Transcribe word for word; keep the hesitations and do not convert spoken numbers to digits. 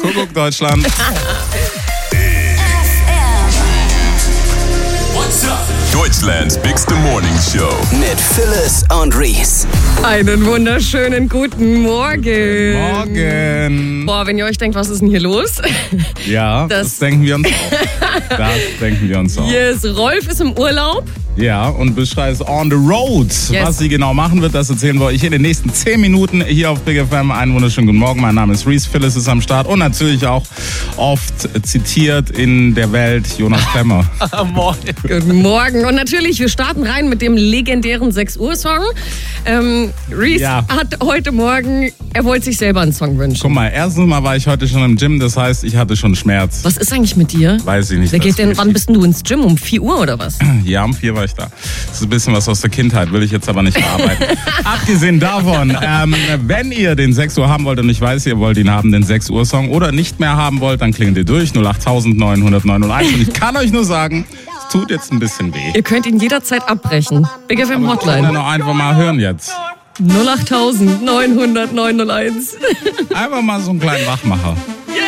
Kuckuck, Deutschland. Deutschlands bigste Morning Show. Mit Phyllis und Reese. Einen wunderschönen guten Morgen. Morgen. Boah, wenn ihr euch denkt, was ist denn hier los? Ja, das, Das- denken wir uns auch. Das denken wir uns auch. Yes, Rolf ist im Urlaub. Ja, und Beschrei ist on the road. Yes. Was sie genau machen wird, das erzählen wir euch in den nächsten zehn Minuten hier auf Big F M. Einen wunderschönen guten Morgen. Mein Name ist Reese, Phyllis ist am Start und natürlich auch oft zitiert in der Welt Jonas Klemmer. Guten Morgen. Und natürlich, wir starten rein mit dem legendären sechs Uhr Song. Ähm, Reese Ja. hat heute Morgen, er wollte sich selber einen Song wünschen. Guck mal, erstens mal war ich heute schon im Gym, das heißt, ich hatte schon Schmerz. Was ist eigentlich mit dir? Weiß ich nicht. Wer das geht denn, ist wann bist denn du ins Gym? Um vier Uhr oder was? Ja, um vier war ich da. Das ist ein bisschen was aus der Kindheit, will ich jetzt aber nicht verarbeiten. Abgesehen davon, ähm, wenn ihr den sechs Uhr haben wollt und ich weiß, ihr wollt ihn haben, den sechs Uhr Song, oder nicht mehr haben wollt, dann klingelt ihr durch null acht neun null null neun null eins und ich kann euch nur sagen, es tut jetzt ein bisschen weh. Ihr könnt ihn jederzeit abbrechen. Big F M Wir können Hotline. noch einfach mal hören jetzt. null acht neun null null neun null eins. Einfach mal so einen kleinen Wachmacher.